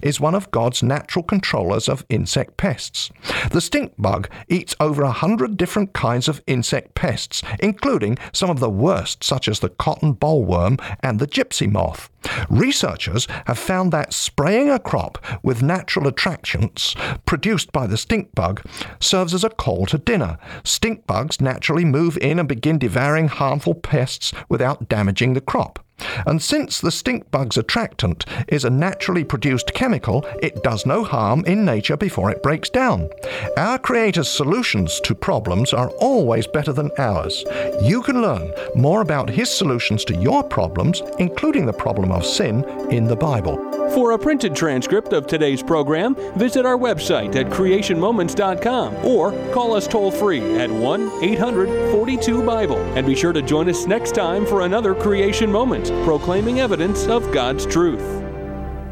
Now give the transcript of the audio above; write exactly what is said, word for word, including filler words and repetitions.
is one of God's natural controllers of insect pests. The stink bug eats over a hundred different kinds of insect pests, including some of the worst, such as the cotton bollworm and the gypsy moth. Researchers have found that spraying a crop with natural attractants produced by the stink bug serves as a call to dinner. Stink bugs naturally move in and begin devouring harmful pests without damaging the crop. And since the stink bug's attractant is a naturally produced chemical, it does no harm in nature before it breaks down. Our Creator's solutions to problems are always better than ours. You can learn more about His solutions to your problems, including the problem of sin, in the Bible. For a printed transcript of today's program, visit our website at creation moments dot com or call us toll-free at one eight hundred forty-two Bible. And be sure to join us next time for another Creation Moment, proclaiming evidence of God's truth.